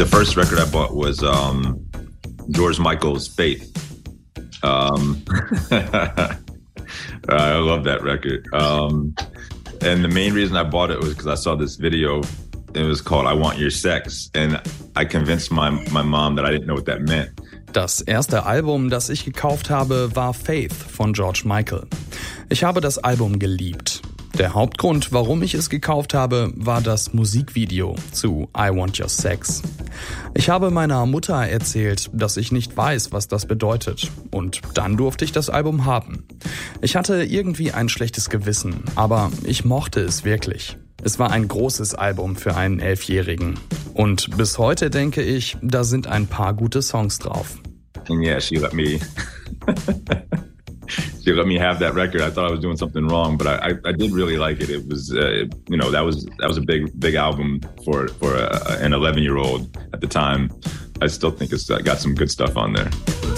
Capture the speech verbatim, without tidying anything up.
The first record I bought was um, George Michael's Faith. Um, I love that record. Um, and the main reason I bought it was because I saw this video. It was called I Want Your Sex. And I convinced my, my mom that I didn't know what that meant. Das erste Album, das ich gekauft habe, war Faith von George Michael. Ich habe das Album geliebt. Der Hauptgrund, warum ich es gekauft habe, war das Musikvideo zu I Want Your Sex. Ich habe meiner Mutter erzählt, dass ich nicht weiß, was das bedeutet. Und dann durfte ich das Album haben. Ich hatte irgendwie ein schlechtes Gewissen, aber ich mochte es wirklich. Es war ein großes Album für einen Elfjährigen. Und bis heute denke ich, da sind ein paar gute Songs drauf. And yeah, she let me... She let me have that record. I thought I was doing something wrong, but I, I, I did really like it. It was, uh, you know, that was that was a big big album for for a, an eleven year old at the time. I still think it's got some good stuff on there.